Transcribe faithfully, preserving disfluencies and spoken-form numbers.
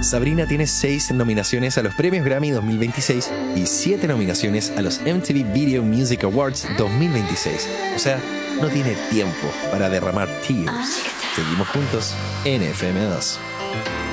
Sabrina tiene seis nominaciones a los premios Grammy dos mil veintiséis y siete nominaciones a los M T V Video Music Awards dos mil veintiséis. O sea, no tiene tiempo para derramar tears. Seguimos juntos en F M dos.